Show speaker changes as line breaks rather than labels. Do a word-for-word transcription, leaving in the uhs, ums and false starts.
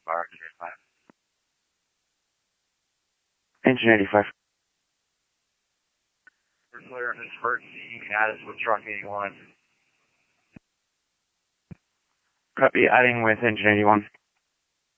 car, engine eighty-five.
Engine eighty-five.
We're clear on this first, you can add us with truck eighty-one.
Copy, adding with engine eighty-one.